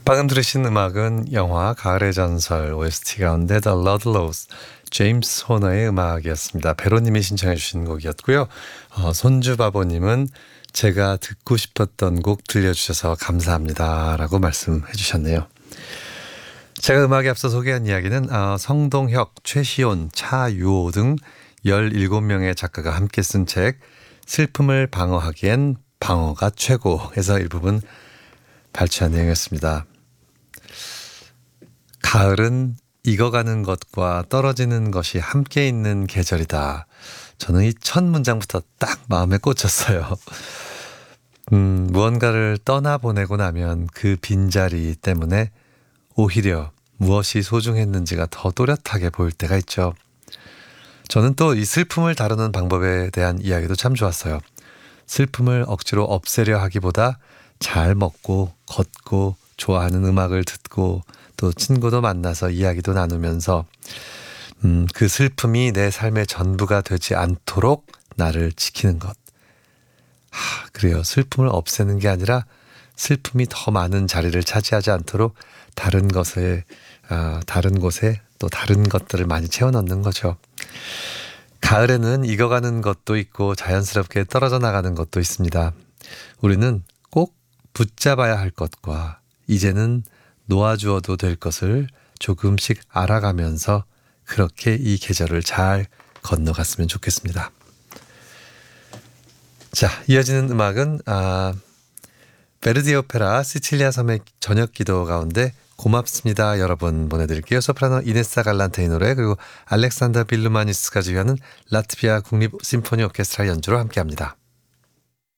방금 들으신 음악은 영화 가을의 전설 OST 가운데 The Ludlows, 제임스 호너의 음악이었습니다. 베로님이 신청해 주신 곡이었고요. 손주바보님은 제가 듣고 싶었던 곡 들려주셔서 감사합니다 라고 말씀해 주셨네요. 제가 음악에 앞서 소개한 이야기는 성동혁, 최시온, 차유호 등 17명의 작가가 함께 쓴 책 슬픔을 방어하기엔 방어가 최고에서 일부분 발췌한 내용이었습니다. 가을은 익어가는 것과 떨어지는 것이 함께 있는 계절이다. 저는 이 첫 문장부터 딱 마음에 꽂혔어요. 무언가를 떠나보내고 나면 그 빈자리 때문에 오히려 무엇이 소중했는지가 더 또렷하게 보일 때가 있죠. 저는 또 이 슬픔을 다루는 방법에 대한 이야기도 참 좋았어요. 슬픔을 억지로 없애려 하기보다 잘 먹고 걷고 좋아하는 음악을 듣고 또 친구도 만나서 이야기도 나누면서 그 슬픔이 내 삶의 전부가 되지 않도록 나를 지키는 것. 그래요. 슬픔을 없애는 게 아니라 슬픔이 더 많은 자리를 차지하지 않도록 다른 곳에 또 다른 것들을 많이 채워넣는 거죠. 가을에는 익어가는 것도 있고 자연스럽게 떨어져 나가는 것도 있습니다. 우리는 꼭 붙잡아야 할 것과 이제는 놓아주어도 될 것을 조금씩 알아가면서 그렇게 이 계절을 잘 건너갔으면 좋겠습니다. 자, 이어지는 음악은 베르디 오페라 시칠리아 섬의 저녁기도 가운데 고맙습니다 여러분 보내드릴게요. 소프라노 이네사 갈란테의 노래 그리고 알렉산더 빌루마니스가 지휘하는 라트비아 국립 심포니 오케스트라 연주로 함께합니다.